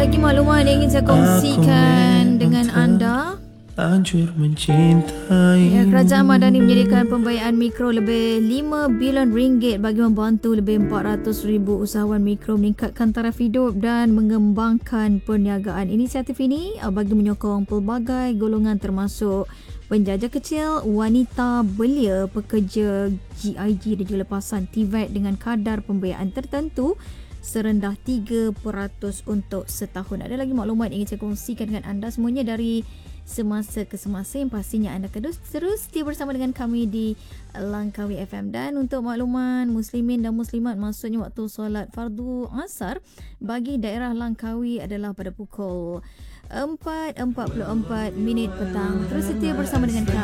lagi maklumat yang ingin saya kongsikan dengan anda. Hancur mencintai. Ya, Kerajaan Madani menyediakan pembiayaan mikro lebih 5 bilion ringgit bagi membantu lebih 400,000 usahawan mikro meningkatkan taraf hidup dan mengembangkan perniagaan. Inisiatif ini bagi menyokong pelbagai golongan termasuk penjajah kecil, wanita belia, pekerja GIG dan juga lepasan TVET dengan kadar pembiayaan tertentu serendah 3% untuk setahun. Ada lagi maklumat yang ingin saya kongsikan dengan anda, semuanya dari semasa ke semasa yang pastinya anda kena terus setia bersama dengan kami di Langkawi FM. Dan untuk makluman muslimin dan muslimat, maksudnya waktu solat fardu asar bagi daerah Langkawi adalah pada pukul 4.44 petang. Terus setia bersama dengan kami.